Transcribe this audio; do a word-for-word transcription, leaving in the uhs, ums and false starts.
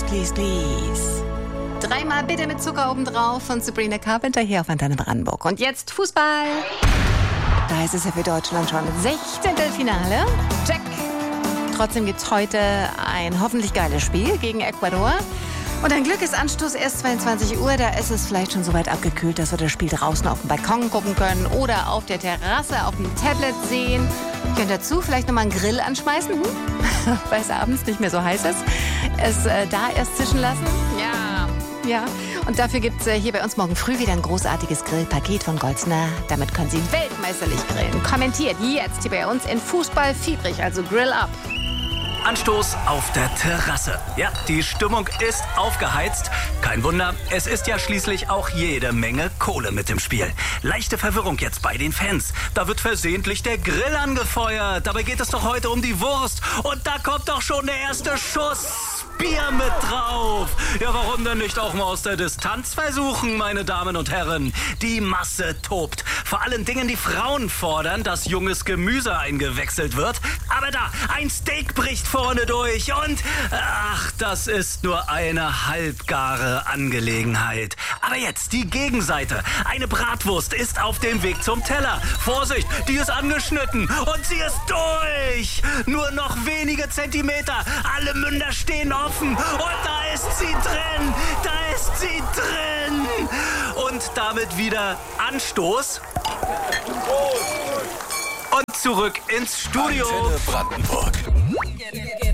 please, please. Dreimal bitte mit Zucker obendrauf von Sabrina Carpenter hier auf Antenne Brandenburg. Und jetzt Fußball. Da ist es ja für Deutschland schon sechzehnte Finale. Check. Trotzdem gibt es heute ein hoffentlich geiles Spiel gegen Ecuador. Und ein Glück ist Anstoß erst zweiundzwanzig Uhr. Da ist es vielleicht schon so weit abgekühlt, dass wir das Spiel draußen auf dem Balkon gucken können oder auf der Terrasse auf dem Tablet sehen. Ich könnte dazu vielleicht nochmal einen Grill anschmeißen, hm? Weil es abends nicht mehr so heiß ist. Es äh, da erst zischen lassen. Ja, ja. Und dafür gibt es äh, hier bei uns morgen früh wieder ein großartiges Grillpaket von Goldsner. Damit können Sie weltmeisterlich grillen. Kommentiert jetzt hier bei uns in Fußball fiebrig, also Grill up. Anstoß auf der Terrasse. Ja, die Stimmung ist aufgeheizt. Kein Wunder, es ist ja schließlich auch jede Menge Kohle mit im Spiel. Leichte Verwirrung jetzt bei den Fans. Da wird versehentlich der Grill angefeuert. Dabei geht es doch heute um die Wurst. Und da kommt doch schon der erste Schuss. Bier mit drauf. Ja, warum denn nicht auch mal aus der Distanz versuchen, meine Damen und Herren? Die Masse tobt. Vor allen Dingen die Frauen fordern, dass junges Gemüse eingewechselt wird. Aber da, ein Steak bricht vorne durch und, ach, das ist nur eine halbgare Angelegenheit. Aber jetzt die Gegenseite. Eine Bratwurst ist auf dem Weg zum Teller. Vorsicht, die ist angeschnitten und sie ist durch. Nur noch wenige Zentimeter. Alle Münder stehen offen. Und da ist sie drin, da ist sie drin. Und damit wieder Anstoß. Und zurück ins Studio. Antenne Brandenburg.